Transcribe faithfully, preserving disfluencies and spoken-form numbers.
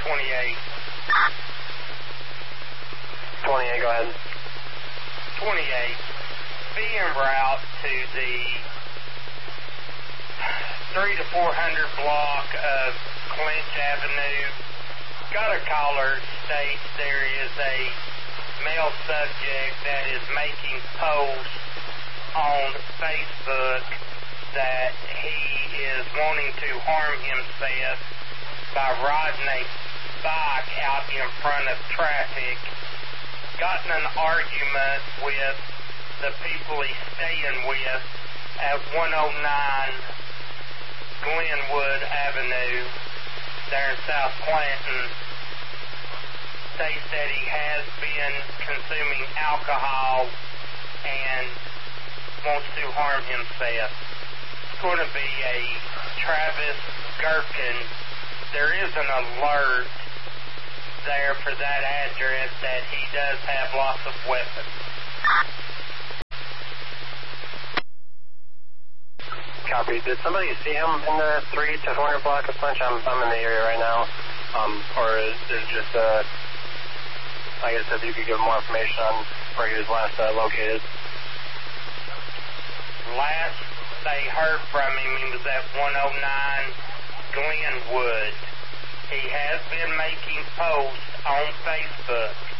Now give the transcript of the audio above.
twenty-eight. twenty-eight, go ahead. twenty-eight. Be en route to the three to four hundred block of Clinch Avenue. Got a caller states there is a male subject that is making posts on Facebook that he is wanting to harm himself by riding a bike out in front of traffic. Gotten an argument with the people he's staying with at one oh nine Glenwood Avenue there in South Clanton. States that he has been consuming alcohol and wants to harm himself. It's going to be a Travis Gherkin. There is an alert there for that address that he does have lots of weapons. Copy. Did somebody see him in the three to four hundred block of Clinch? I'm, I'm in the area right now. Um, or is it just, uh, I guess if you could give more information on where he was last uh, located. Last they heard from him, he was at one oh nine Glenwood. He has been making posts on Facebook.